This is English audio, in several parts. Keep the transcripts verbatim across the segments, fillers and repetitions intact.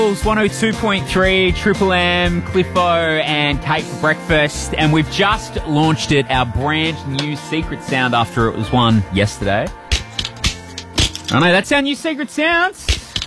one oh two point three, Triple M, Cliffo and Kate for breakfast, and we've just launched it, our brand new secret sound after it was won yesterday. I know, that's our new secret sounds.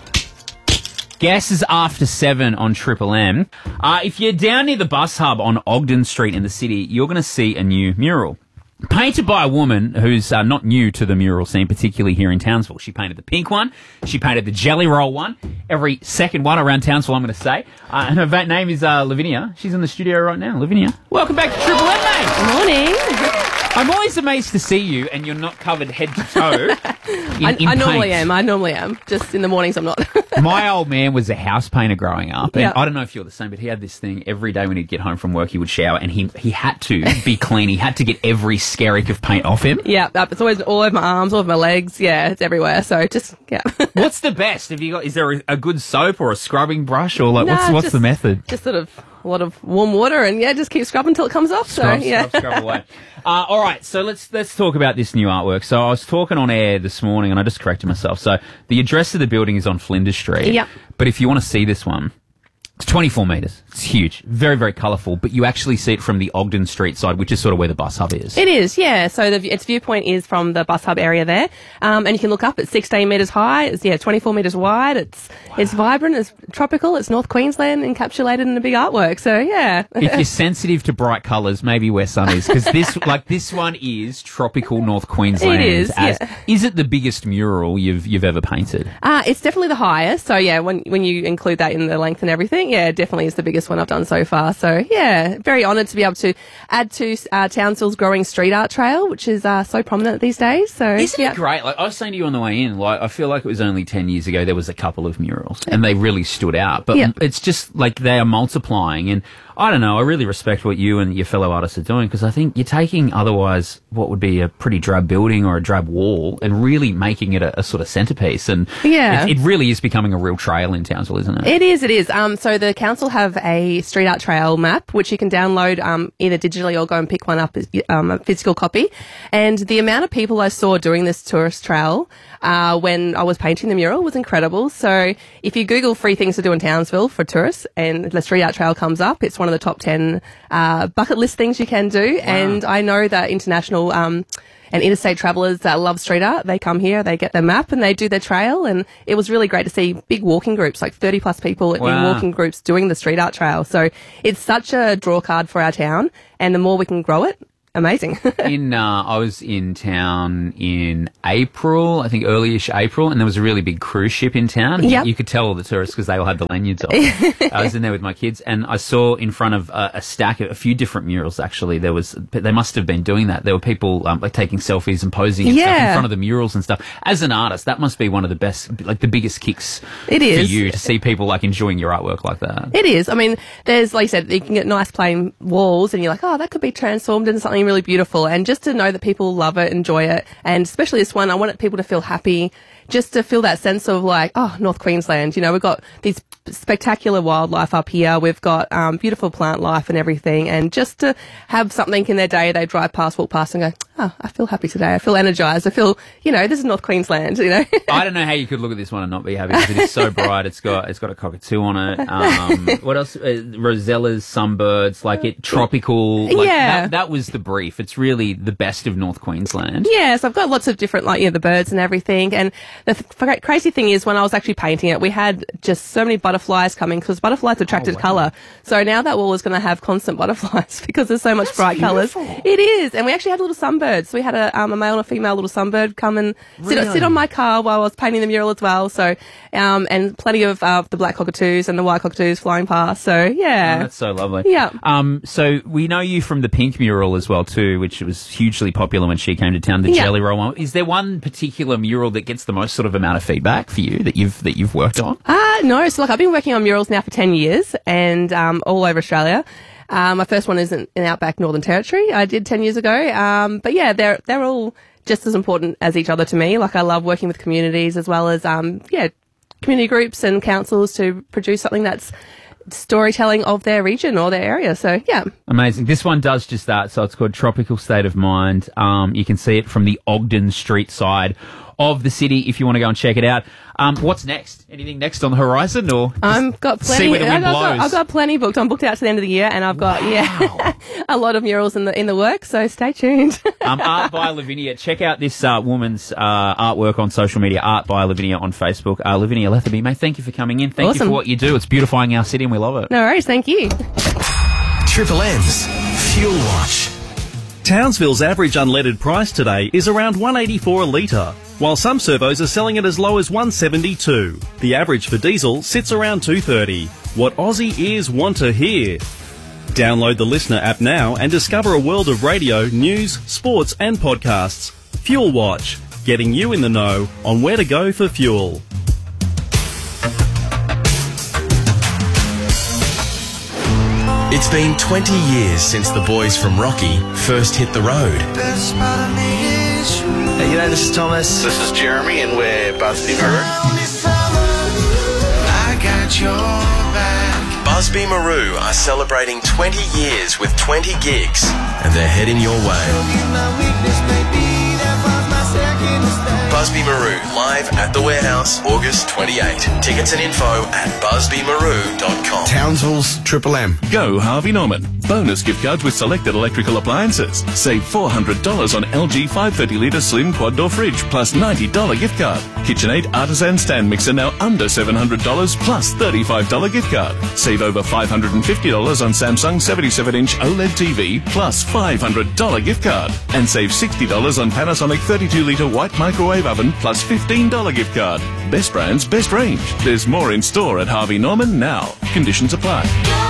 Guess is after seven on Triple M. Uh, if you're down near the bus hub on Ogden Street in the city, you're going to see a new mural. Painted by a woman who's uh, not new to the mural scene, particularly here in Townsville. She painted the pink one. She painted the jelly roll one. Every second one around Townsville, I'm going to say. Uh, and her va- name is uh, Lavinia. She's in the studio right now. Lavinia, welcome back to Triple M, mate. Morning. I'm always amazed to see you and you're not covered head to toe in, I, in I normally paint. am. I normally am. Just in the mornings, I'm not. My old man was a house painter growing up, and Yeah. I don't know if you're the same, but he had this thing every day when he'd get home from work, he would shower, and he he had to be clean. He had to get every skerrick of paint off him. Yeah, uh, it's always all over my arms, all over my legs. Yeah, it's everywhere. So just, yeah. What's the best? Have you got? Is there a, a good soap or a scrubbing brush, or like what's Nah, what's just- the method? Just sort of a lot of warm water and, yeah, just keep scrubbing until it comes off. Scrub, so, yeah. scrub, scrub away. Uh, all right, so let's let's talk about this new artwork. So I was talking on air this morning, and I just corrected myself. So the address of the building is on Flinders Street. Yep. But if you want to see this one, it's twenty-four metres. It's huge. Very, very colourful. But you actually see it from the Ogden Street side, which is sort of where the bus hub is. It is, yeah. So the, its viewpoint is from the bus hub area there, um, and you can look up. It's sixteen metres high. It's yeah, twenty-four metres wide. It's wow. It's vibrant. It's tropical. It's North Queensland encapsulated in a big artwork. So yeah. If you're sensitive to bright colours, maybe wear sunnies, because this, like this one, is tropical North Queensland. It is, as, yeah. Is it the biggest mural you've you've ever painted? Uh, it's definitely the highest. So yeah, when when you include that in the length and everything, yeah, it definitely is the biggest one I've done so far. So yeah, very honoured to be able to add to uh, Townsville's growing street art trail, which is uh, so prominent these days. So Isn't yeah. it great? Like I was saying to you on the way in, like I feel like it was only ten years ago there was a couple of murals and they really stood out. But Yeah. it's just like they are multiplying, and I don't know, I really respect what you and your fellow artists are doing, because I think you're taking otherwise what would be a pretty drab building or a drab wall and really making it a, a sort of centrepiece. And Yeah. it, it really is becoming a real trail in Townsville, isn't it? It is, it is. Um, so the council have a street art trail map, which you can download um, either digitally or go and pick one up as um, a physical copy. And the amount of people I saw doing this tourist trail uh, when I was painting the mural was incredible. So if you Google free things to do in Townsville for tourists and the street art trail comes up, it's one of the top ten uh, bucket list things you can do. Wow. And I know that international um, and interstate travellers that love street art, they come here, they get their map and they do their trail. And it was really great to see big walking groups, like thirty plus people Wow. in walking groups doing the street art trail. So it's such a draw card for our town, and the more we can grow it, amazing. in uh, I was in town in April, I think early-ish April, and there was a really big cruise ship in town. Yep. You, you could tell all the tourists because they all had the lanyards on. I was in there with my kids, and I saw in front of uh, a stack of a few different murals. Actually, there was they must have been doing that. There were people um, like taking selfies and posing and stuff in Yeah. front of the murals and stuff. As an artist, that must be one of the best, like the biggest kicks It for is. you to see people like enjoying your artwork like that. It is. I mean, there's, like you said, you can get nice plain walls and you're like, oh, that could be transformed into something really beautiful. And just to know that people love it, enjoy it, and especially this one, I wanted people to feel happy, just to feel that sense of like, oh, North Queensland, you know, we've got these spectacular wildlife up here. We've got um, beautiful plant life and everything. And just to have something in their day, they drive past, walk past and go, oh, I feel happy today. I feel energized. I feel, you know, this is North Queensland, you know. I don't know how you could look at this one and not be happy, because it is so bright. It's got it's got a cockatoo on it. Um, what else? Uh, Rosella's sunbirds, like it tropical. Like Yeah. that, that was the brief. It's really the best of North Queensland. Yeah, so I've got lots of different, like, you know, the birds and everything. And the th- crazy thing is, when I was actually painting it, we had just so many butterflies coming, because butterflies attracted Oh, wow. colour. So now that wall is going to have constant butterflies because there's so much That's bright colours. beautiful. It is. And we actually had little sunbirds. So we had a, um, a male and a female little sunbird come and sit, Really? sit on my car while I was painting the mural as well. So, um, and plenty of uh, the black cockatoos and the white cockatoos flying past. So, yeah. Oh, that's so lovely. Yeah. Um, so we know you from the pink mural as well too, which was hugely popular when she came to town. The Yeah. Jelly Roll one. Is there one particular mural that gets the most sort of amount of feedback for you that you've that you've worked on? Uh, no. So, like, I've been working on murals now for ten years and um, all over Australia. Um, my first one is in, in Outback Northern Territory. I did ten years ago. Um, but, yeah, they're they're all just as important as each other to me. Like, I love working with communities as well as, um, yeah, community groups and councils to produce something that's storytelling of their region or their area. So, yeah. Amazing. This one does just that. So it's called Tropical State of Mind. Um, you can see it from the Ogden Street side of the city if you want to go and check it out. Um, what's next? Anything next on the horizon, or I've got plenty. see where the wind I've, got, blows? I've got plenty booked. I'm booked out to the end of the year, and I've got Wow. yeah a lot of murals in the in the works. So stay tuned. um, Art by Lavinia. Check out this uh, woman's uh, artwork on social media. Art by Lavinia on Facebook. Uh, Lavinia Letherby, mate, thank you for coming in. Thank Awesome. you for what you do. It's beautifying our city, and we love it. No worries. Thank you. Triple M's Fuel Watch. Townsville's average unleaded price today is around one eighty-four a litre, while some servos are selling it as low as one seventy-two. The average for diesel sits around two thirty. What Aussie ears want to hear. Download the Listener app now and discover a world of radio, news, sports and podcasts. Fuel Watch, getting you in the know on where to go for fuel. It's been twenty years since the boys from Rocky first hit the road. Hey, you know, this is Thomas. This is Jeremy, and we're Busby Maroon. I got your back. Busby Maroon are celebrating twenty years with twenty gigs, and they're heading your way. Busby Maroon live at the Warehouse, August twenty-eighth. Tickets and info at busby maroon dot com. Townsville's Triple M. Go Harvey Norman. Bonus gift cards with selected electrical appliances. Save four hundred dollars on L G five thirty litre slim quad door fridge plus ninety dollars gift card. KitchenAid Artisan stand mixer now under seven hundred dollars plus thirty-five dollars gift card. Save over five hundred fifty dollars on Samsung seventy-seven inch OLED T V plus five hundred dollars gift card. And save sixty dollars on Panasonic thirty-two litre white microwave oven plus fifteen dollars gift card. Best brands, best range. There's more in store at Harvey Norman now. Conditions apply.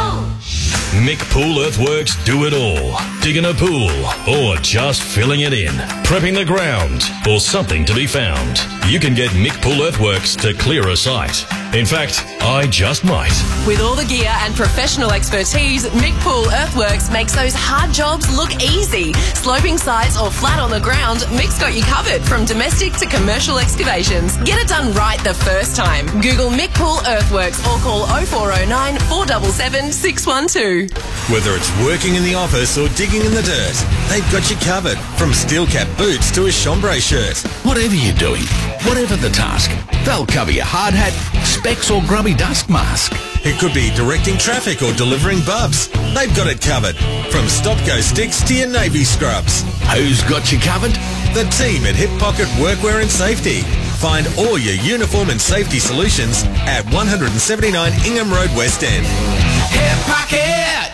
Mick Pool Earthworks do it all. Digging a pool or just filling it in. Prepping the ground or something to be found. You can get Mick Pool Earthworks to clear a site. In fact, I just might. With all the gear and professional expertise, Mick Pool Earthworks makes those hard jobs look easy. Sloping sites or flat on the ground, Mick's got you covered from domestic to commercial excavations. Get it done right the first time. Google Mick Pool Earthworks or call oh four oh nine, four seven seven, six one two. Whether it's working in the office or digging in the dirt, they've got you covered. From steel cap boots to a chambray shirt. Whatever you're doing, whatever the task, they'll cover your hard hat, specs or grubby dust mask. It could be directing traffic or delivering bubs. They've got it covered. From stop-go sticks to your navy scrubs. Who's got you covered? The team at Hip Pocket Workwear and Safety. Find all your uniform and safety solutions at one seventy-nine Ingham Road, West End. Hip Pocket!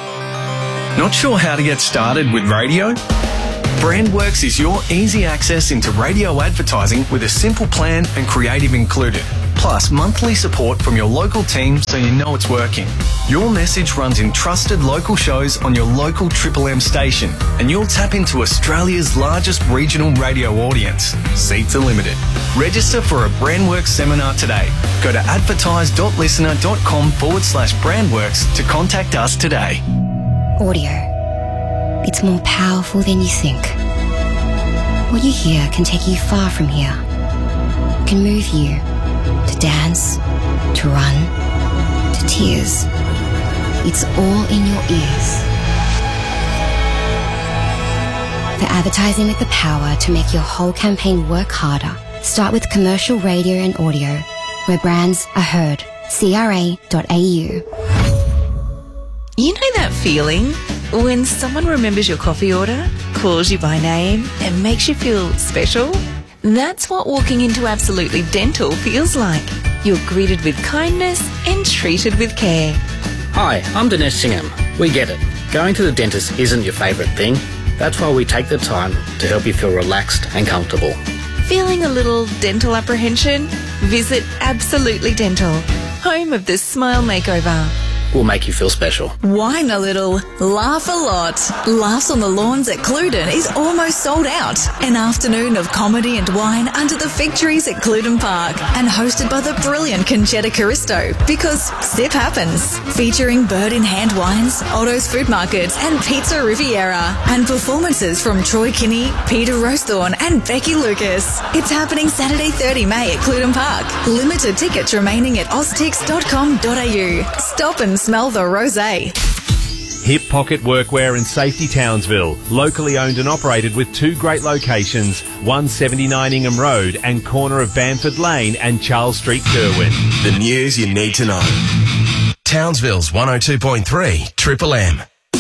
Not sure how to get started with radio? Brandworks is your easy access into radio advertising with a simple plan and creative included. Plus monthly support from your local team so you know it's working. Your message runs in trusted local shows on your local Triple M station, and you'll tap into Australia's largest regional radio audience. Seats are limited. Register for a Brandworks seminar today. Go to advertise.listener.com forward slash Brandworks to contact us today. Audio. It's more powerful than you think. What you hear can take you far from here. Can move you to dance, to run, to tears. It's all in your ears. For advertising with the power to make your whole campaign work harder, start with commercial radio and audio, where brands are heard. C R A dot A U. You know that feeling when someone remembers your coffee order, calls you by name, and makes you feel special? That's what walking into Absolutely Dental feels like. You're greeted with kindness and treated with care. Hi, I'm Dinesh Singham. We get it. Going to the dentist isn't your favourite thing. That's why we take the time to help you feel relaxed and comfortable. Feeling a little dental apprehension? Visit Absolutely Dental, home of the Smile Makeover. We'll make you feel special. Whine a little, laugh a lot. Laughs on the Lawns at Cluden is almost sold out. An afternoon of comedy and wine under the fig trees at Cluden Park, and hosted by the brilliant Conchetta Caristo, because sip happens. Featuring bird-in-hand wines, Otto's Food Market and Pizza Riviera, and performances from Troy Kinney, Peter Rosethorn and Becky Lucas. It's happening Saturday thirtieth of May at Cluden Park. Limited tickets remaining at oztix dot com dot a u. Stop and smell the rosé. Hip Pocket Workwear and Safety Townsville, locally owned and operated with two great locations, one seventy-nine Ingham Road and corner of Bamford Lane and Charles Street, Derwin. The news you need to know. Townsville's one oh two point three Triple M.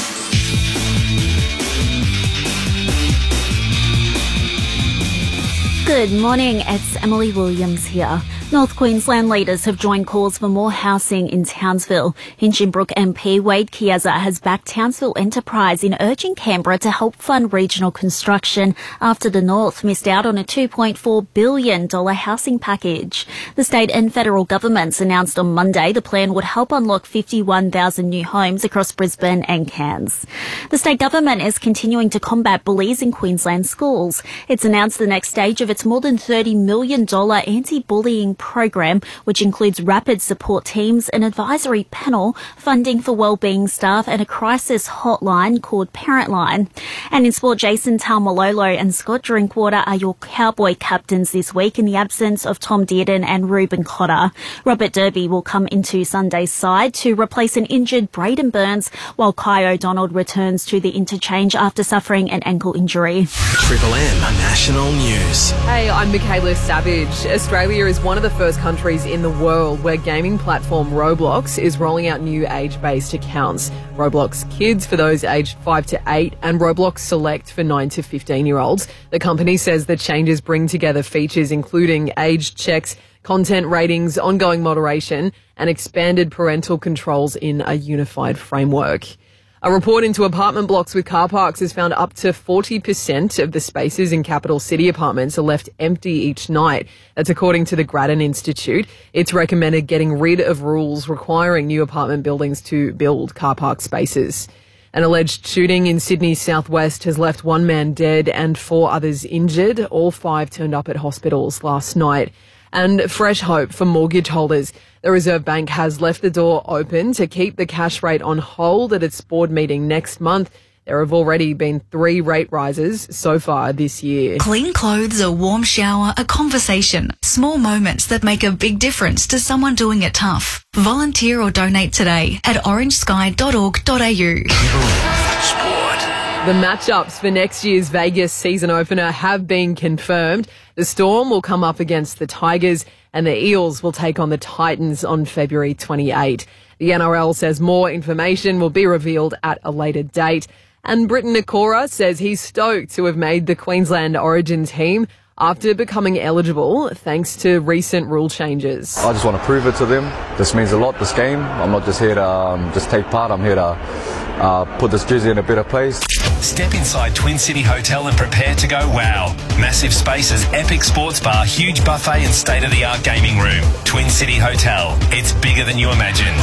Good morning, it's Emily Williams here. North Queensland leaders have joined calls for more housing in Townsville. Hinchinbrook M P Wade Chiesa has backed Townsville Enterprise in urging Canberra to help fund regional construction after the North missed out on a two point four billion dollars housing package. The state and federal governments announced on Monday the plan would help unlock fifty-one thousand new homes across Brisbane and Cairns. The state government is continuing to combat bullies in Queensland schools. It's announced the next stage of its more than thirty million dollars anti-bullying program, which includes rapid support teams, an advisory panel, funding for wellbeing staff and a crisis hotline called Parent Line. And in sport, Jason Taumalolo and Scott Drinkwater are your Cowboy captains this week in the absence of Tom Dearden and Reuben Cotter. Robert Derby will come into Sunday's side to replace an injured Braden Burns, while Kai O'Donnell returns to the interchange after suffering an ankle injury. Triple M National News. Hey, I'm Michaela Savage. Australia is one of the first countries in the world where gaming platform Roblox is rolling out new age-based accounts. Roblox Kids for those aged five to eight and Roblox Select for nine to fifteen-year-olds. The company says the changes bring together features including age checks, content ratings, ongoing moderation, and expanded parental controls in a unified framework. A report into apartment blocks with car parks has found up to forty percent of the spaces in capital city apartments are left empty each night. That's according to the Grattan Institute. It's recommended getting rid of rules requiring new apartment buildings to build car park spaces. An alleged shooting in Sydney's southwest has left one man dead and four others injured. All five turned up at hospitals last night. And fresh hope for mortgage holders. The Reserve Bank has left the door open to keep the cash rate on hold at its board meeting next month. There have already been three rate rises so far this year. Clean clothes, a warm shower, a conversation. Small moments that make a big difference to someone doing it tough. Volunteer or donate today at orange sky dot org dot a u. The matchups for next year's Vegas season opener have been confirmed. The Storm will come up against the Tigers and the Eels will take on the Titans on February twenty-eighth. The N R L says more information will be revealed at a later date. And Britton Nakora says he's stoked to have made the Queensland Origin team after becoming eligible thanks to recent rule changes. I just want to prove it to them. This means a lot, this game. I'm not just here to um, just take part. I'm here to uh, put this jersey in a better place. Step inside Twin City Hotel and prepare to go wow. Massive spaces, epic sports bar, huge buffet and state-of-the-art gaming room. Twin City Hotel. It's bigger than you imagine.